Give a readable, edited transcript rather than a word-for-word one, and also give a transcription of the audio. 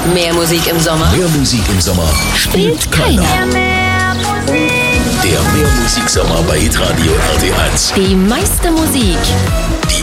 Mehr Musik im Sommer. Mehr Musik im Sommer Spielt keiner. Der Mehrmusik-Sommer bei Hitradio RT1. Die meiste Musik